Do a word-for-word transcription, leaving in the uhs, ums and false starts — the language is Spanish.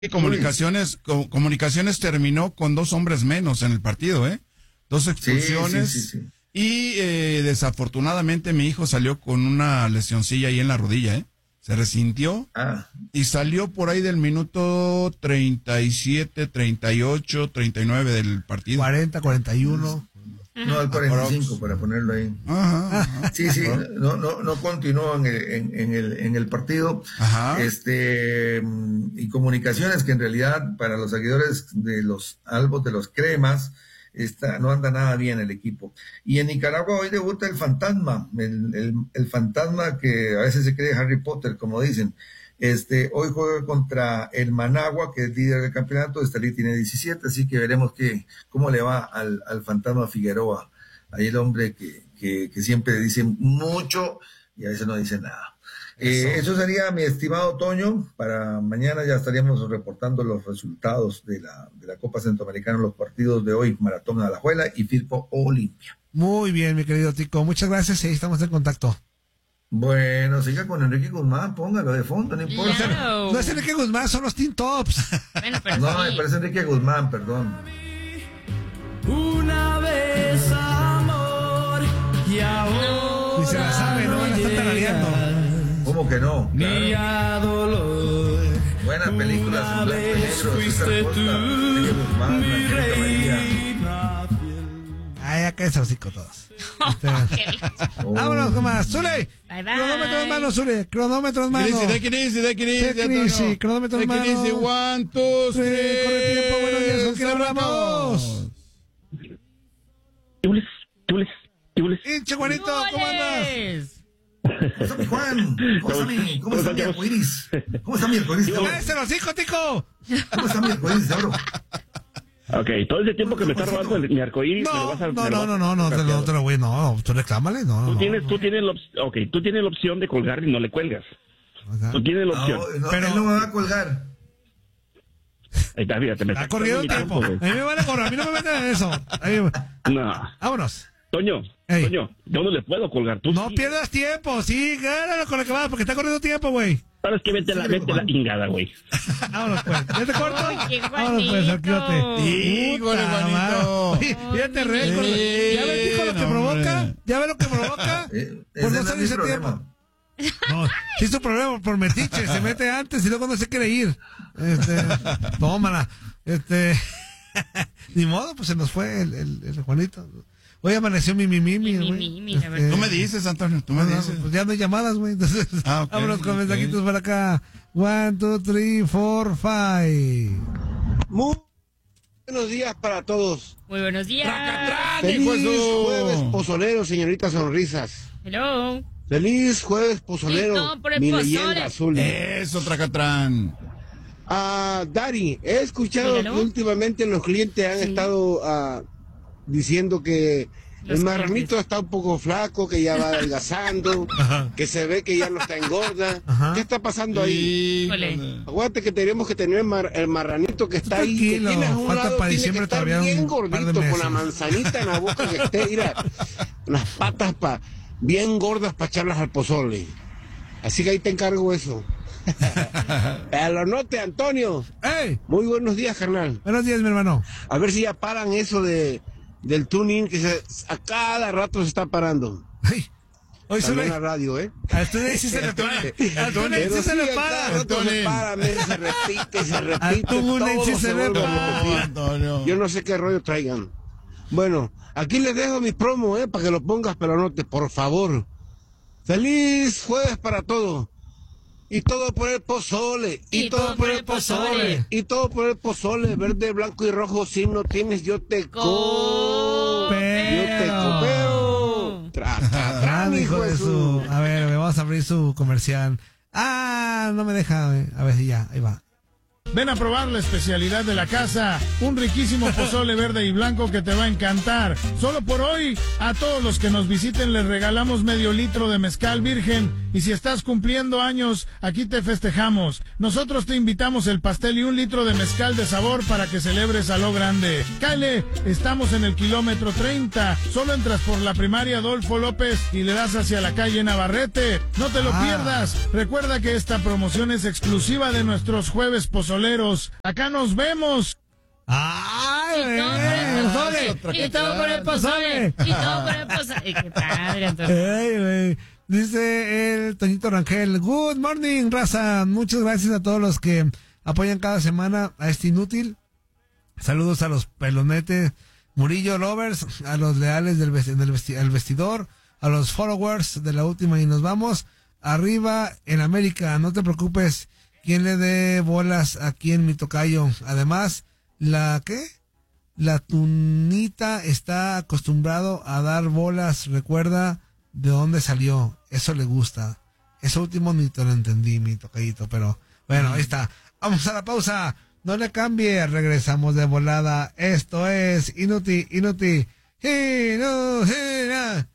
Comunicaciones, co- Comunicaciones terminó con dos hombres menos en el partido, ¿eh? Dos expulsiones. Sí, sí, sí, sí. Y eh, desafortunadamente mi hijo salió con una lesioncilla ahí en la rodilla, ¿eh? Se resintió ah. y salió por ahí del minuto treinta y siete, treinta y ocho, treinta y nueve del partido. cuarenta, cuarenta y uno. No, al cuarenta y cinco para ponerlo ahí. Ajá, ajá. Sí, sí, no, no, no continuó en el, en, en el, en el partido. Ajá. Este, y Comunicaciones, que en realidad para los seguidores de los albos, de los cremas, está, no anda nada bien el equipo. Y en Nicaragua hoy debuta el fantasma, el, el, el fantasma que a veces se cree Harry Potter, como dicen. Este, hoy juega contra el Managua, que es líder del campeonato. Estelí tiene diecisiete, así que veremos que, cómo le va al, al fantasma Figueroa. Ahí el hombre que, que, que siempre dice mucho y a veces no dice nada. Eso. Eh, eso sería, mi estimado Toño. Para mañana ya estaríamos reportando los resultados de la, de la Copa Centroamericana, los partidos de hoy, Maratón Alajuela y Firpo Olimpia. Muy bien, mi querido Tico. Muchas gracias y ahí estamos en contacto. Bueno, siga con Enrique Guzmán, póngalo de fondo, no importa. No, no es Enrique Guzmán, son los Teen Tops. Bueno, pero no, sí. Me parece Enrique Guzmán, perdón. Una vez amor y ahora. Y se la sabe, ¿no? La está tarareando. ¿Cómo que no? Mi claro. Dolor. Buenas películas, un blanco y negro. Fuiste tú, Enrique Guzmán, mi reina. Ay, acá es hocico todos. Este, oh. Vámonos, ¿cómo más? ¡Zule! Bye, bye. Cronómetro en mano, Zule. Cronómetro en mano. Take it easy, take it easy, take it easy. Cronómetro en mano. Take it easy, one, two, three. Corre tiempo, buenos días, ¿con quién hablamos? Tules, tules, tules. Hinche, Juanito, ¿cómo andas? ¿Cómo está mi Juan? ¿Cómo está mi, cómo está mi arcoiris? ¿Cómo está mi arcoiris? ¡Cállese los hijos, Tico! ¿Cómo está mi arcoiris de oro? Ok, todo ese tiempo que me está robando el, mi arcoíris, no, me lo vas a... No, no, no, no, no, te lo, te lo voy, no, tú reclámale, no, tú no. Tienes, tú tienes la opción, ok, tú tienes la opción de colgar y no le cuelgas. Ajá. Tú tienes la opción. No, no, pero él no me va a colgar. Ahí está, fíjate, me está corriendo el tiempo. tiempo a mí me van a correr, a mí no me meten en eso. Ahí... No. Vámonos. Toño, Ey. Toño, yo no le puedo colgar. Tú no sí. pierdas tiempo, sí, gánalo con lo que va, porque está corriendo tiempo, güey. Pero es que vete la, vete la chingada, güey. Vámonos, pues. ¿Ya te corto? Oye, vámonos, pues, arquíote. Híjole, Juanito. Ya te récord. Sí, ¿Ya ves, hijo, lo que no, provoca? hombre. ¿Ya ves lo que provoca? Eh, Pues no sale ese tiempo. No, sí es su problema por metiche, se mete antes y luego no se quiere ir. Este, tómala. Este, ni modo, pues se nos fue el, el, el Juanito. Hoy amaneció mi mi mi mi, mi, güey. mi, mi, Este, Tú me dices, Antonio, tú me no, no, dices. pues ya no hay llamadas, güey. Entonces, ah, okay, vámonos con okay. mensajitos para acá. One, two, three, four, five. Muy buenos días para todos. Muy buenos días. Feliz jueves pozolero, señorita Sonrisas. Hello. Feliz jueves pozolero, Listo por el mi pozole. leyenda azul. Eso, Tracatrán. Ah, Dari, he escuchado Dígalo. que últimamente los clientes han Sí. estado ah, diciendo que Los el marranito clientes. está un poco flaco, que ya va adelgazando, que se ve que ya no está engorda. Ajá. ¿Qué está pasando ahí? Híjole. Aguante que tenemos que tener mar- el marranito que está ahí, que Tranquilo, tienes a un falta lado, para tiene diciembre que estar todavía bien un par de gordito, con meses. la manzanita en la boca que esté, mira, las patas pa, bien gordas para echarlas al pozole. Así que ahí te encargo eso. Pero note, Antonio. ¡Ey! Muy buenos días, carnal. Buenos días, mi hermano. A ver si ya paran eso de del tuning que se, a cada rato se está parando. ¡Ay! Hoy También sube. la radio, ¿eh? Al túnel sí se le para. Al túnel Pero sí se sí, le a cada para. rato se para, men, se repite, se repite. Al túnel todo sí se le vuelve a para. repetir. Antonio. Yo no sé qué rollo traigan. Bueno, aquí les dejo mi promo, ¿eh? Para que lo pongas, pero anote, por favor. Feliz jueves para todos. Y todo por el pozole. Y, todo por el pozole. Y todo por el pozole. Verde, blanco y rojo. Si no tienes, yo te co. Yo te copeo. Tra, tra, tra, Ah, mi hijo de su. A ver, me vamos a abrir su comercial. Ah, no me deja. güey. A ver si ya, ahí va. Ven a probar la especialidad de la casa, un riquísimo pozole verde y blanco que te va a encantar. Solo por hoy, a todos los que nos visiten les regalamos medio litro de mezcal virgen. Y si estás cumpliendo años, aquí te festejamos. Nosotros te invitamos el pastel y un litro de mezcal de sabor para que celebres a lo grande. Cáele, estamos en el kilómetro treinta. Solo entras por la primaria Adolfo López y le das hacia la calle Navarrete. No te lo Ah. pierdas. Recuerda que esta promoción es exclusiva de nuestros jueves pozoleros pozoleros. Acá nos vemos. ¡Ay, el pozole! Y todo por el pozole. Y todo por el pozole. ¡Qué padre, Antonio! Dice el Toñito Rangel, good morning, raza. Muchas gracias a todos los que apoyan cada semana a este inútil. Saludos a los pelonetes, Murillo Lovers, a los leales del, vesti del vesti al vestidor, a los followers de la última y nos vamos. Arriba en América, no te preocupes, quien le dé bolas aquí en mi tocayo. Además, la ¿qué? La tunita está acostumbrado a dar bolas, recuerda de dónde salió, eso le gusta. Eso último ni te lo entendí, mi tocayito, pero bueno, ahí está. Vamos a la pausa, no le cambie, regresamos de volada. Esto es Inuti, Inuti, Inuti.